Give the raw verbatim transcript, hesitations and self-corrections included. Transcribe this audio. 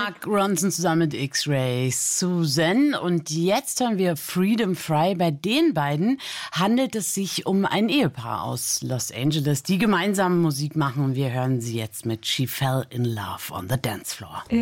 Mark Ronson zusammen mit X-Ray Susan. Und jetzt hören wir Freedom Fry. Bei den beiden handelt es sich um ein Ehepaar aus Los Angeles, die gemeinsam Musik machen. Und wir hören sie jetzt mit She Fell in Love on the Dance Floor.